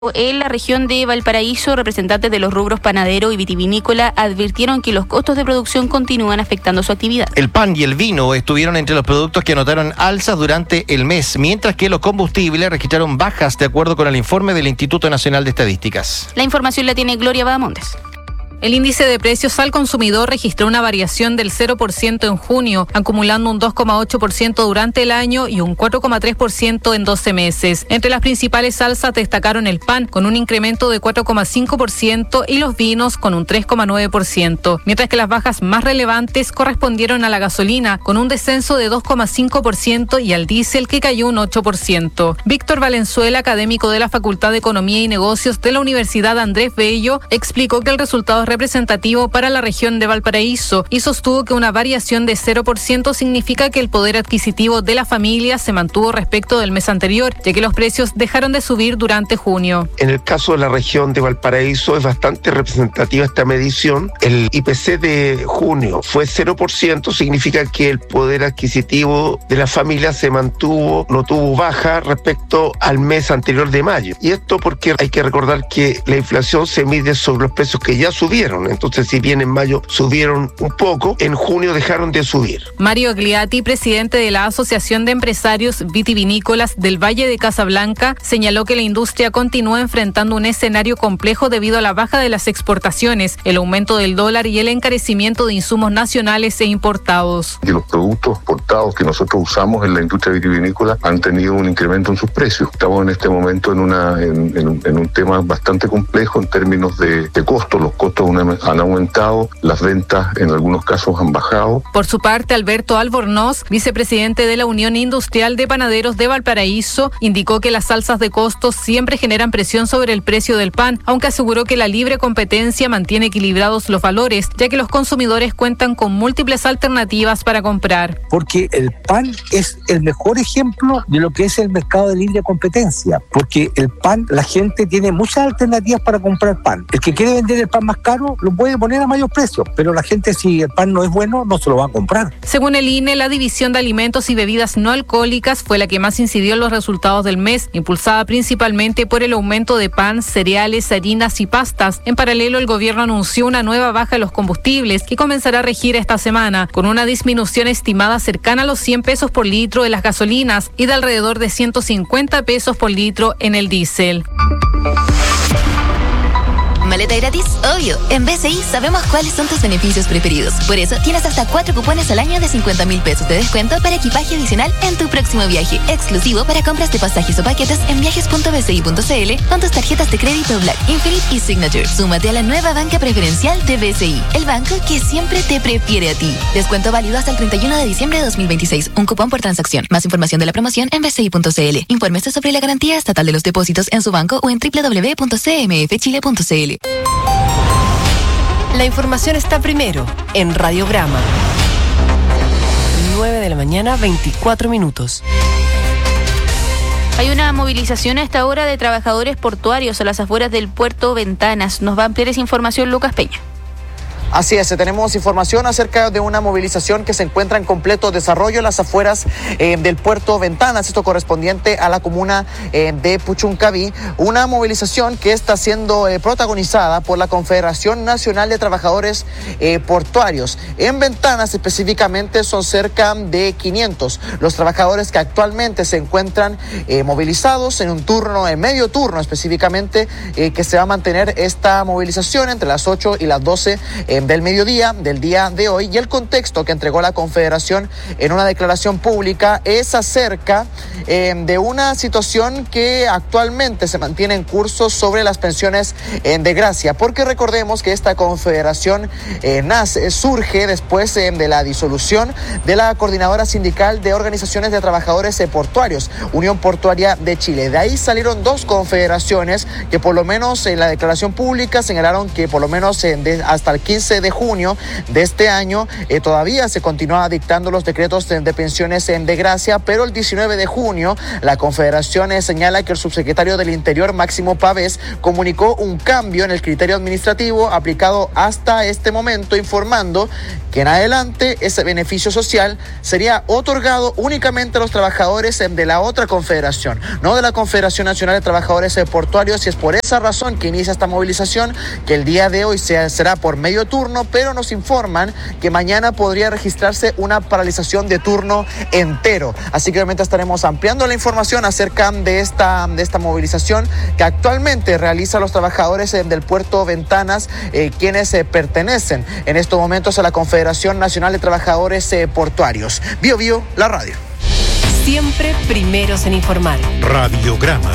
En la región de Valparaíso, representantes de los rubros panadero y vitivinícola advirtieron que los costos de producción continúan afectando su actividad. El pan y el vino estuvieron entre los productos que anotaron alzas durante el mes, mientras que los combustibles registraron bajas, de acuerdo con el informe del Instituto Nacional de Estadísticas. La información la tiene Gloria Badamontes. El índice de precios al consumidor registró una variación del 0% en junio, acumulando un 2,8% durante el año y un 4,3% en 12 meses. Entre las principales alzas destacaron el pan, con un incremento de 4,5%, y los vinos, con un 3,9%, mientras que las bajas más relevantes correspondieron a la gasolina, con un descenso de 2,5%, y al diésel, que cayó un 8%. Víctor Valenzuela, académico de la Facultad de Economía y Negocios de la Universidad Andrés Bello, explicó que el resultado es representativo para la región de Valparaíso y sostuvo que una variación de 0% significa que el poder adquisitivo de la familia se mantuvo respecto del mes anterior, ya que los precios dejaron de subir durante junio. En el caso de la región de Valparaíso es bastante representativa esta medición. El IPC de junio fue 0%, significa que el poder adquisitivo de la familia se mantuvo, no tuvo baja respecto al mes anterior de mayo. Y esto porque hay que recordar que la inflación se mide sobre los precios que ya subieron. Entonces, si bien en mayo subieron un poco, en junio dejaron de subir. Mario Gliati, presidente de la Asociación de Empresarios Vitivinícolas del Valle de Casablanca, señaló que la industria continúa enfrentando un escenario complejo debido a la baja de las exportaciones, el aumento del dólar y el encarecimiento de insumos nacionales e importados. Y los productos exportados que nosotros usamos en la industria vitivinícola han tenido un incremento en sus precios. Estamos en este momento en un tema bastante complejo en términos de costos. Los costos han aumentado, las ventas en algunos casos han bajado. Por su parte, Alberto Albornoz, vicepresidente de la Unión Industrial de Panaderos de Valparaíso, indicó que las alzas de costos siempre generan presión sobre el precio del pan, aunque aseguró que la libre competencia mantiene equilibrados los valores, ya que los consumidores cuentan con múltiples alternativas para comprar. Porque el pan es el mejor ejemplo de lo que es el mercado de libre competencia, porque el pan, la gente tiene muchas alternativas para comprar pan. El que quiere vender el pan más caro lo puede poner a mayor precio, pero la gente, si el pan no es bueno, no se lo va a comprar. Según el INE, la división de alimentos y bebidas no alcohólicas fue la que más incidió en los resultados del mes, impulsada principalmente por el aumento de pan, cereales, harinas y pastas. En paralelo, el gobierno anunció una nueva baja en los combustibles que comenzará a regir esta semana, con una disminución estimada cercana a los 100 pesos por litro en las gasolinas y de alrededor de 150 pesos por litro en el diésel. ¿Maleta gratis? Obvio. En BCI sabemos cuáles son tus beneficios preferidos. Por eso tienes hasta 4 cupones al año de 50,000 pesos de descuento para equipaje adicional en tu próximo viaje. Exclusivo para compras de pasajes o paquetes en viajes.bci.cl con tus tarjetas de crédito Black, Infinite y Signature. Súmate a la nueva banca preferencial de BCI, el banco que siempre te prefiere a ti. Descuento válido hasta el 31 de diciembre de 2026. Un cupón por transacción. Más información de la promoción en bci.cl. Infórmese sobre la garantía estatal de los depósitos en su banco o en www.cmfchile.cl. La información está primero en Radiograma. 9 de la mañana, 24 minutos. Hay una movilización a esta hora de trabajadores portuarios a las afueras del puerto Ventanas. Nos va a ampliar esa información Lucas Peña. Así es, tenemos información acerca de una movilización que se encuentra en completo desarrollo en las afueras del puerto Ventanas, esto correspondiente a la comuna de Puchuncaví, una movilización que está siendo protagonizada por la Confederación Nacional de Trabajadores Portuarios. En Ventanas específicamente son cerca de 500 los trabajadores que actualmente se encuentran movilizados en un turno, en medio turno específicamente, que se va a mantener esta movilización entre las 8 y las 12 del mediodía del día de hoy, y el contexto que entregó la Confederación en una declaración pública es acerca de una situación que actualmente se mantiene en curso sobre las pensiones de gracia, porque recordemos que esta Confederación surge después de la disolución de la Coordinadora Sindical de Organizaciones de Trabajadores Portuarios, Unión Portuaria de Chile. De ahí salieron dos confederaciones que por lo menos en la declaración pública señalaron que por lo menos hasta el 15 15 de junio de este año todavía se continuaba dictando los decretos de pensiones de gracia, pero el 19 de junio la Confederación señala que el subsecretario del Interior, Máximo Pavés, comunicó un cambio en el criterio administrativo aplicado hasta este momento, informando que en adelante ese beneficio social sería otorgado únicamente a los trabajadores de la otra confederación, no de la Confederación Nacional de Trabajadores Portuarios, y es por esa razón que inicia esta movilización, que el día de hoy será por medio turno, pero nos informan que mañana podría registrarse una paralización de turno entero. Así que obviamente estaremos ampliando la información acerca de esta movilización que actualmente realizan los trabajadores del puerto Ventanas, quienes pertenecen en estos momentos a la Confederación Nacional de Trabajadores Portuarios. Bio Bio, la radio. Siempre primeros en informar. Radiograma.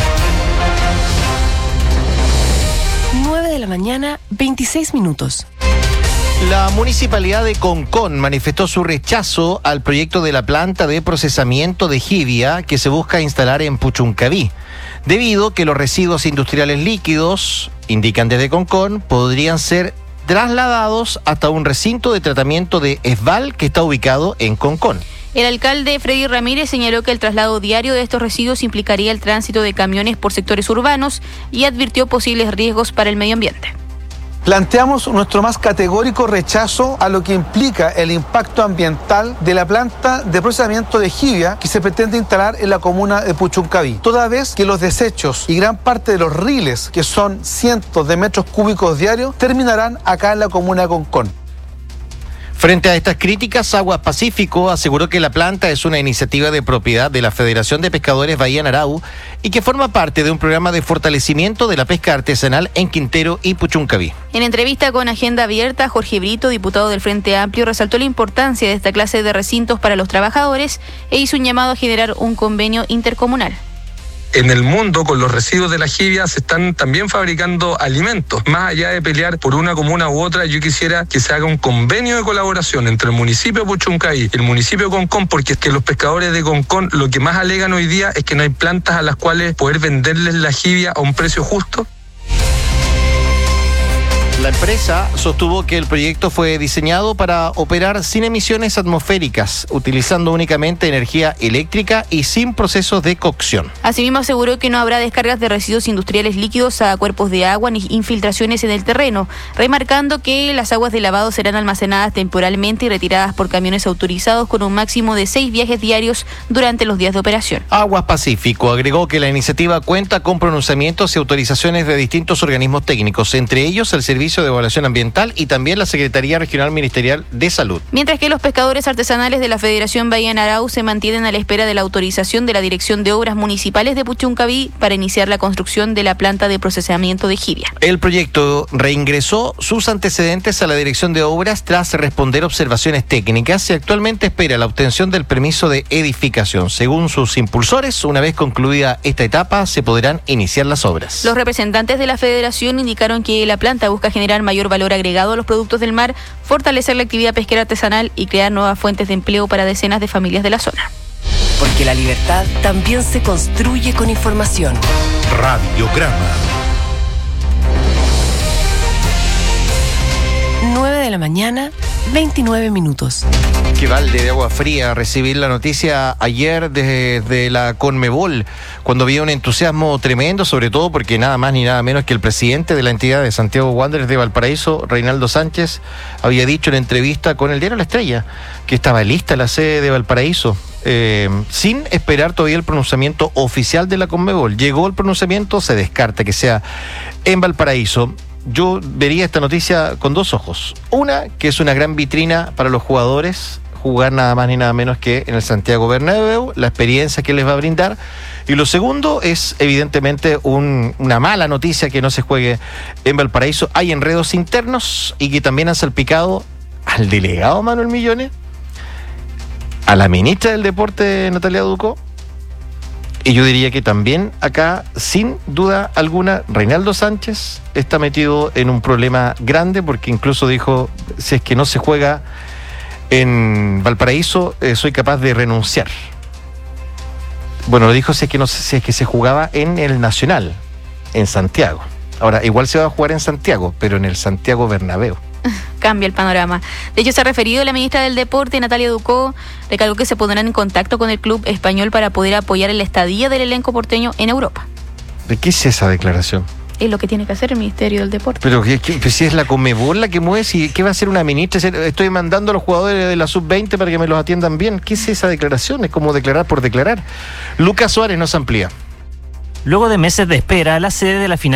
9 de la mañana, 26 minutos. La municipalidad de Concón manifestó su rechazo al proyecto de la planta de procesamiento de jibia que se busca instalar en Puchuncaví, debido a que los residuos industriales líquidos, indican desde Concón, podrían ser trasladados hasta un recinto de tratamiento de ESVAL que está ubicado en Concón. El alcalde Freddy Ramírez señaló que el traslado diario de estos residuos implicaría el tránsito de camiones por sectores urbanos y advirtió posibles riesgos para el medio ambiente. Planteamos nuestro más categórico rechazo a lo que implica el impacto ambiental de la planta de procesamiento de jibia que se pretende instalar en la comuna de Puchuncaví, toda vez que los desechos y gran parte de los riles, que son cientos de metros cúbicos diarios, terminarán acá en la comuna de Concón. Frente a estas críticas, Aguas Pacífico aseguró que la planta es una iniciativa de propiedad de la Federación de Pescadores Bahía Narau y que forma parte de un programa de fortalecimiento de la pesca artesanal en Quintero y Puchuncaví. En entrevista con Agenda Abierta, Jorge Brito, diputado del Frente Amplio, resaltó la importancia de esta clase de recintos para los trabajadores e hizo un llamado a generar un convenio intercomunal. En el mundo, con los residuos de la jibia, se están también fabricando alimentos. Más allá de pelear por una comuna u otra, yo quisiera que se haga un convenio de colaboración entre el municipio de Puchuncaví y el municipio de Concón, porque es que los pescadores de Concón lo que más alegan hoy día es que no hay plantas a las cuales poder venderles la jibia a un precio justo. La empresa sostuvo que el proyecto fue diseñado para operar sin emisiones atmosféricas, utilizando únicamente energía eléctrica y sin procesos de cocción. Asimismo, aseguró que no habrá descargas de residuos industriales líquidos a cuerpos de agua ni infiltraciones en el terreno, remarcando que las aguas de lavado serán almacenadas temporalmente y retiradas por camiones autorizados con un máximo de 6 viajes diarios durante los días de operación. Aguas Pacífico agregó que la iniciativa cuenta con pronunciamientos y autorizaciones de distintos organismos técnicos, entre ellos el Servicio de Evaluación Ambiental y también la Secretaría Regional Ministerial de Salud. Mientras que los pescadores artesanales de la Federación Bahía Narau se mantienen a la espera de la autorización de la Dirección de Obras Municipales de Puchuncaví para iniciar la construcción de la planta de procesamiento de jibia. El proyecto reingresó sus antecedentes a la Dirección de Obras tras responder observaciones técnicas y actualmente espera la obtención del permiso de edificación. Según sus impulsores, una vez concluida esta etapa, se podrán iniciar las obras. Los representantes de la Federación indicaron que la planta busca generar mayor valor agregado a los productos del mar, fortalecer la actividad pesquera artesanal y crear nuevas fuentes de empleo para decenas de familias de la zona. Porque la libertad también se construye con información. Radiograma. 9 de la mañana, 29 minutos. Qué balde de agua fría recibir la noticia ayer desde la Conmebol, cuando había un entusiasmo tremendo, sobre todo porque nada más ni nada menos que el presidente de la entidad de Santiago Wanderers de Valparaíso, Reinaldo Sánchez, había dicho en entrevista con el diario La Estrella que estaba lista la sede de Valparaíso, sin esperar todavía el pronunciamiento oficial de la Conmebol. Llegó el pronunciamiento, se descarta que sea en Valparaíso. Yo vería esta noticia con dos ojos. Una, que es una gran vitrina para los jugadores, jugar nada más ni nada menos que en el Santiago Bernabéu, la experiencia que les va a brindar. Y lo segundo es evidentemente una mala noticia que no se juegue en Valparaíso. Hay enredos internos y que también han salpicado al delegado Manuel Millones, a la ministra del Deporte Natalia Ducó, y yo diría que también acá, sin duda alguna, Reinaldo Sánchez está metido en un problema grande, porque incluso dijo, si es que no se juega en Valparaíso, soy capaz de renunciar. Bueno, lo dijo si es que se jugaba en el Nacional, en Santiago. Ahora, igual se va a jugar en Santiago, pero en el Santiago Bernabéu. Cambia el panorama. De hecho, se ha referido la ministra del Deporte, Natalia Ducó, recalcó que se pondrán en contacto con el club español para poder apoyar la estadía del elenco porteño en Europa. ¿De qué es esa declaración? Es lo que tiene que hacer el Ministerio del Deporte. Pero si es la Conmebol la que mueve, ¿qué va a hacer una ministra? Estoy mandando a los jugadores de la sub-20 para que me los atiendan bien. ¿Qué es esa declaración? Es como declarar por declarar. Lucas Suárez nos amplía. Luego de meses de espera, la sede de la final